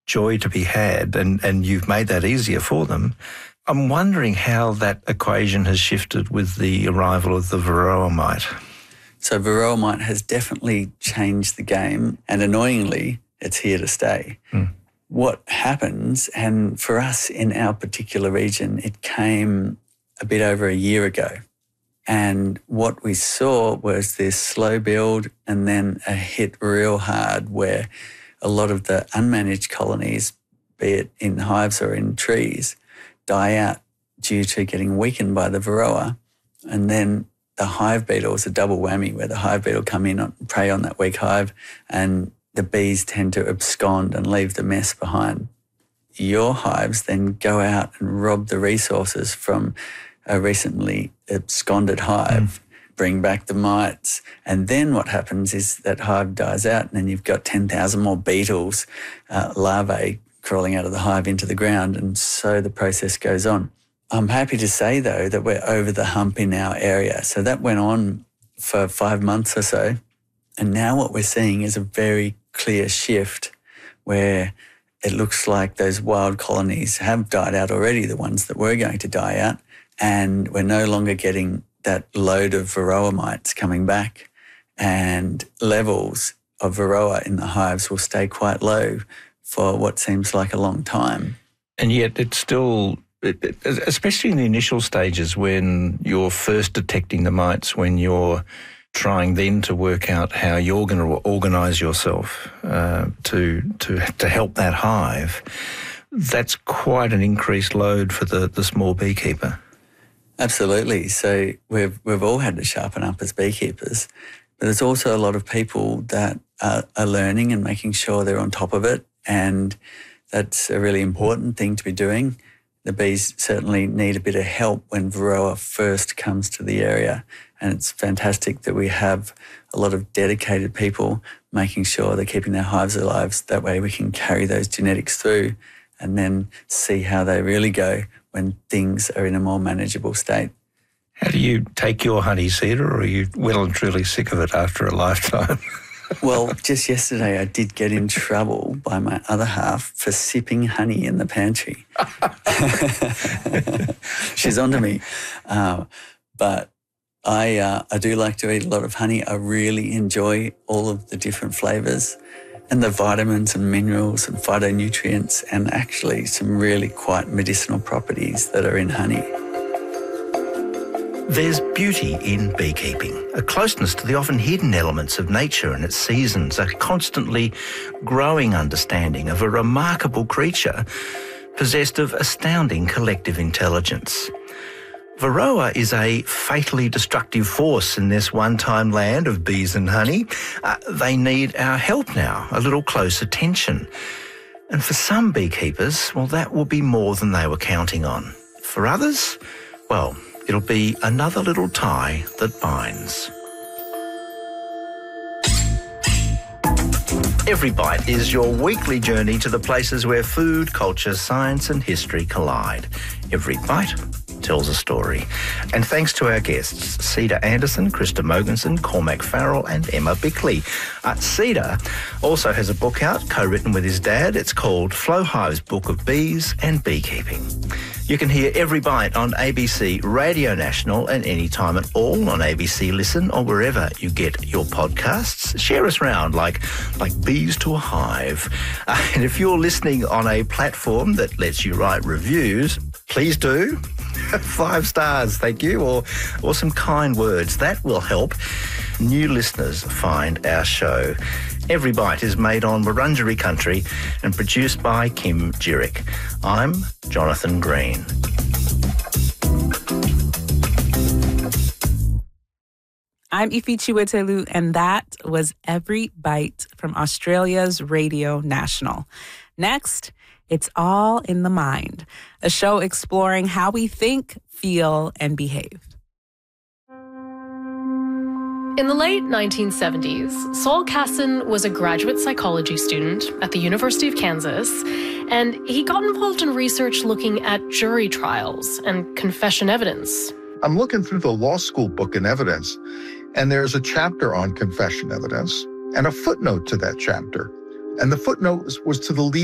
joy to be had, and you've made that easier for them. I'm wondering how that equation has shifted with the arrival of the Varroa mite. So Varroa mite has definitely changed the game, and annoyingly, it's here to stay. What happens, and for us in our particular region, it came a bit over a year ago. And what we saw was this slow build and then a hit real hard where a lot of the unmanaged colonies, be it in hives or in trees, die out due to getting weakened by the Varroa. And then the hive beetle is a double whammy where the hive beetle come in and prey on that weak hive and the bees tend to abscond and leave the mess behind. Your hives then go out and rob the resources from a recently absconded hive, bring back the mites, and then what happens is that hive dies out and then you've got 10,000 more beetles, larvae, crawling out of the hive into the ground, and so the process goes on. I'm happy to say, though, that we're over the hump in our area. So that went on for 5 months or so, and now what we're seeing is a very clear shift where it looks like those wild colonies have died out already, the ones that were going to die out, and we're no longer getting that load of Varroa mites coming back, and levels of Varroa in the hives will stay quite low for what seems like a long time. And yet it's still, especially in the initial stages when you're first detecting the mites, when you're trying then to work out how you're going to organise yourself to help that hive, that's quite an increased load for the small beekeeper. Absolutely. So we've all had to sharpen up as beekeepers, but there's also a lot of people that are learning and making sure they're on top of it, and that's a really important thing to be doing. The bees certainly need a bit of help when Varroa first comes to the area, and it's fantastic that we have a lot of dedicated people making sure they're keeping their hives alive. That way we can carry those genetics through and then see how they really go when things are in a more manageable state. How do you take your honey, Cedar, or are you well and truly sick of it after a lifetime? Well, just yesterday I did get in trouble by my other half for sipping honey in the pantry. She's onto me. But I do like to eat a lot of honey. I really enjoy all of the different flavours and the vitamins and minerals and phytonutrients and actually some really quite medicinal properties that are in honey. There's beauty in beekeeping, a closeness to the often hidden elements of nature and its seasons, a constantly growing understanding of a remarkable creature possessed of astounding collective intelligence. Varroa is a fatally destructive force in this one-time land of bees and honey. They need our help now, a little close attention. And for some beekeepers, well, that will be more than they were counting on. For others, well, it'll be another little tie that binds. Every Bite is your weekly journey to the places where food, culture, science and history collide. Every Bite tells a story. And thanks to our guests, Cedar Anderson, Krista Mogensen, Cormac Farrell and Emma Bickley. Cedar also has a book out, co-written with his dad. It's called Flo Hive's Book of Bees and Beekeeping. You can hear Every Bite on ABC Radio National and anytime at all on ABC Listen or wherever you get your podcasts. Share us around like bees to a hive. And if you're listening on a platform that lets you write reviews, please do. 5 stars, thank you, or some kind words. That will help new listeners find our show. Every Bite is made on Wurundjeri country and produced by Kim Jurek. I'm Jonathan Green. I'm Ifi Chiwetelu, and that was Every Bite from Australia's Radio National. Next, It's All in the Mind, a show exploring how we think, feel, and behave. In the late 1970s, Saul Kasson was a graduate psychology student at the University of Kansas, and he got involved in research looking at jury trials and confession evidence. I'm looking through the law school book and evidence, and there's a chapter on confession evidence and a footnote to that chapter. And the footnote was to the lead